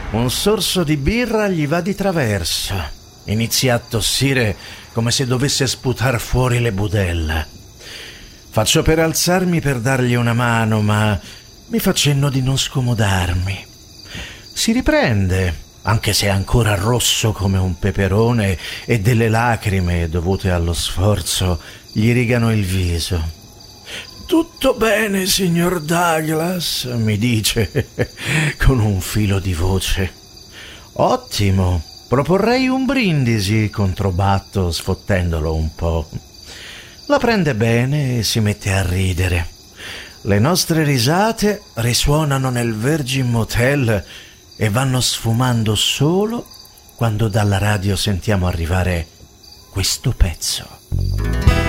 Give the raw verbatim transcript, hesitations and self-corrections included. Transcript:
Un sorso di birra gli va di traverso. Inizia a tossire come se dovesse sputar fuori le budella. Faccio per alzarmi per dargli una mano, ma mi fa cenno di non scomodarmi. Si riprende, anche se è ancora rosso come un peperone e delle lacrime dovute allo sforzo gli rigano il viso. «Tutto bene, signor Douglas», mi dice con un filo di voce. «Ottimo, proporrei un brindisi», controbatto sfottendolo un po'. La prende bene e si mette a ridere. Le nostre risate risuonano nel Virgin Motel e vanno sfumando solo quando dalla radio sentiamo arrivare questo pezzo.